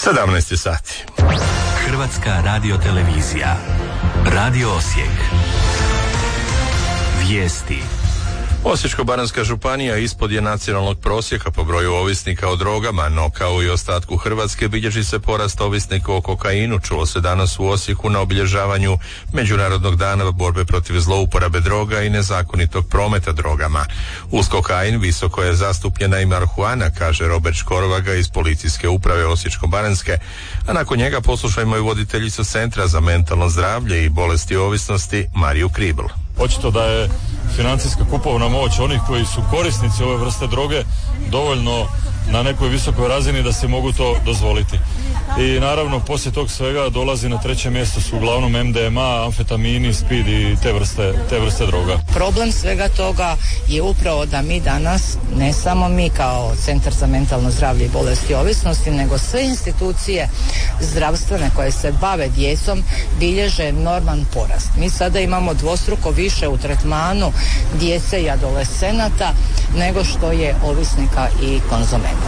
17 sati. Hrvatska radiotelevizija. Radio Osijek. Vijesti. Osječko-baranjska županija ispod je nacionalnog prosjeka po broju ovisnika o drogama, no kao i ostatku Hrvatske bilježi se porast ovisnika o kokainu. Čulo se danas u Osijeku na obilježavanju Međunarodnog dana borbe protiv zlouporabe droga i nezakonitog prometa drogama. Uz kokain visoko je zastupljena i marihuana, kaže Robert Škorvaga iz Policijske uprave Osječko-baranjske, a nakon njega poslušajmo i voditeljicu Centra za mentalno zdravlje i bolesti ovisnosti Mariju Kribl. Očito da je financijska kupovna moć onih koji su korisnici ove vrste droge dovoljno na nekoj visokoj razini da se mogu to dozvoliti. I naravno poslije tog svega dolazi na treće mjesto su uglavnom MDMA, amfetamini, speed i te vrste droga. Problem svega toga je upravo da mi danas, ne samo mi kao Centar za mentalno zdravlje i bolesti ovisnosti, nego sve institucije zdravstvene koje se bave djecom bilježe enorman porast. Mi sada imamo dvostruko više u tretmanu djece i adolescenata nego što je ovisnika i konzumenata.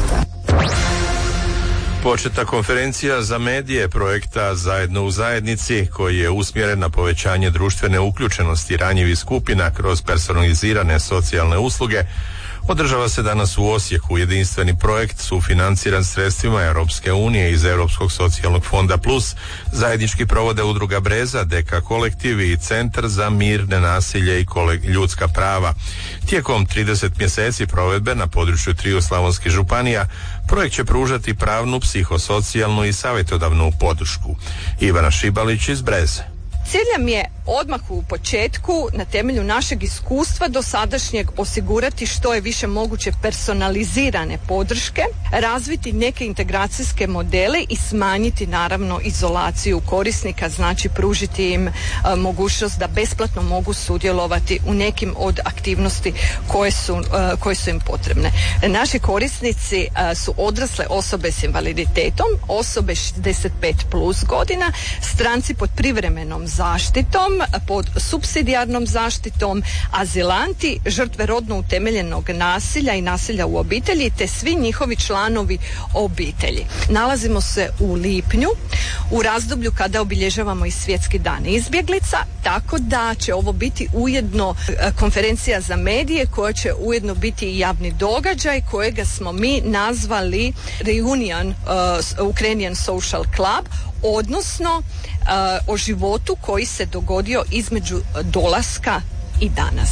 Početa konferencija za medije projekta Zajedno u zajednici, koji je usmjeren na povećanje društvene uključenosti ranjivih skupina kroz personalizirane socijalne usluge, održava se danas u Osijeku. Jedinstveni projekt sufinanciran sredstvima Europske unije iz Europskog socijalnog fonda Plus zajednički provode Udruga Breza, DK Kolektiv i Centar za mir, nenasilje i ljudska prava. Tijekom 30 mjeseci provedbe na području 3 slavonskih županija projekt će pružati pravnu, psihosocijalnu i savjetodavnu podršku. Ivana Šibalić iz Breze. Cilj nam je odmah u početku, na temelju našeg iskustva dosadašnjeg, osigurati što je više moguće personalizirane podrške, razviti neke integracijske modele i smanjiti naravno izolaciju korisnika, znači pružiti im mogućnost da besplatno mogu sudjelovati u nekim od aktivnosti koje su im potrebne. Naši korisnici su odrasle osobe s invaliditetom, osobe 65 plus godina, stranci pod privremenom zaštitom, pod supsidijarnom zaštitom, azilanti, žrtve rodno utemeljenog nasilja i nasilja u obitelji, te svi njihovi članovi obitelji. Nalazimo se u lipnju, u razdoblju kada obilježavamo i Svjetski dan izbjeglica, tako da će ovo biti ujedno konferencija za medije koja će ujedno biti i javni događaj kojega smo mi nazvali Reunion Ukrainian Social Club, odnosno o životu koji se dogodio između dolaska i danas.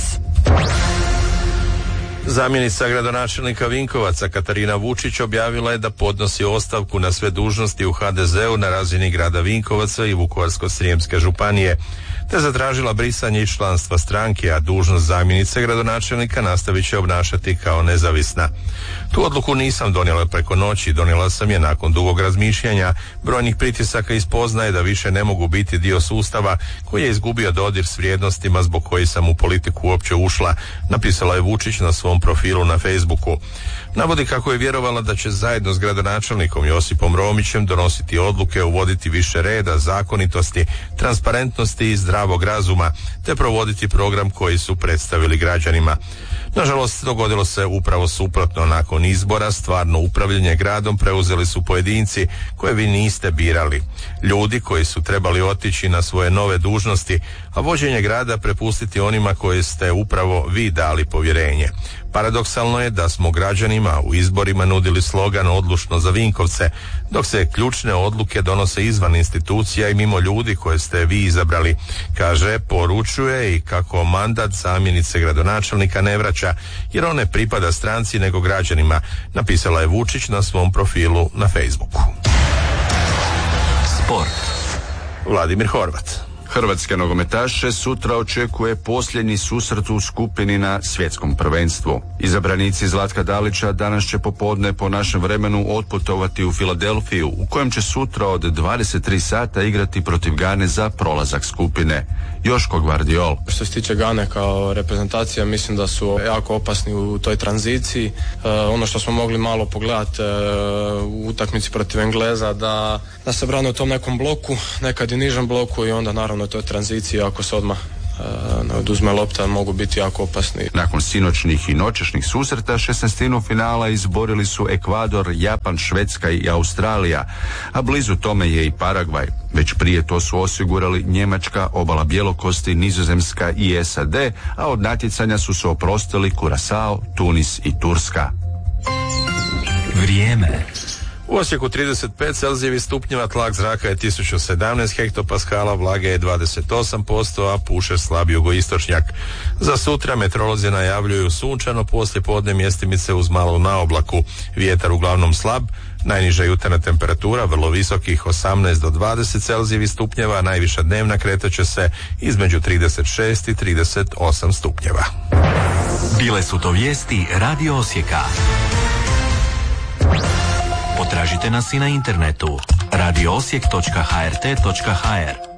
Zamjenica gradonačelnika Vinkovaca Katarina Vučić objavila je da podnosi ostavku na sve dužnosti u HDZ-u na razini grada Vinkovaca i Vukovarsko-srijemske županije, te zatražila brisanje iz članstva stranke, a dužnost zamjenice gradonačelnika nastavit će obnašati kao nezavisna. Tu odluku nisam donijela preko noći, donijela sam je nakon dugog razmišljanja, brojnih pritisaka i spoznaje da više ne mogu biti dio sustava koji je izgubio dodir s vrijednostima zbog kojih sam u politiku uopće ušla, napisala je Vučić na svom profilu na Facebooku. Navodi kako je vjerovala da će zajedno s gradonačelnikom Josipom Romićem donositi odluke, uvoditi više reda, zakonitosti, transparentnosti i zdravog razuma, te provoditi program koji su predstavili građanima. Nažalost, dogodilo se upravo suprotno. Nakon izbora stvarno upravljanje gradom preuzeli su pojedinci koje vi niste birali. Ljudi koji su trebali otići na svoje nove dužnosti, a vođenje grada prepustiti onima koje ste upravo vi dali povjerenje. Paradoksalno je da smo građanima u izborima nudili slogan Odlučno za Vinkovce, dok se ključne odluke donose izvan institucija i mimo ljudi koje ste vi izabrali, kaže, poručuje i kako mandat zamjenice gradonačelnika ne vraća, jer on ne pripada stranci nego građanima, napisala je Vučić na svom profilu na Facebooku. Sport. Vladimir Horvat. Hrvatske nogometaše sutra očekuje posljednji susret u skupini na svjetskom prvenstvu. Izabranici Zlatka Dalića danas će popodne po našem vremenu otputovati u Filadelfiju, u kojem će sutra od 23 sata igrati protiv Gane za prolazak skupine. Joško Gvardiol. Što se tiče Gane kao reprezentacija, mislim da su jako opasni u toj tranziciji. Ono što smo mogli malo pogledati u utakmici protiv Engleza, da se brane u tom nekom bloku, nekad i nižem bloku, i onda naravno to je tranzicija, ako se oduzme lopta, mogu biti jako opasni. Nakon sinoćnih i noćašnjih susreta 16. finala izborili su Ekvador, Japan, Švedska i Australija, a blizu tome je i Paragvaj. Već prije to su osigurali Njemačka, Obala Bjelokosti, Nizozemska i SAD, a od natjecanja su se oprostili Kurasao, Tunis i Turska. Vrijeme. U Osijeku 35 celzijevih stupnjeva, tlak zraka je 1017 hektopaskala, vlage je 28%, a puše slab jugoistočnjak. Za sutra meteorolozi najavljuju sunčano poslijepodne, mjestimice uz malo na oblaku, vjetar uglavnom slab, najniža jutarnja temperatura vrlo visokih 18 do 20 celzijevih stupnjeva, najviša dnevna kretat će se između 36 i 38 stupnjeva. Bile su to vijesti Radio Osijeka. Potražite nas i na internetu radioosijek.hrt.hr.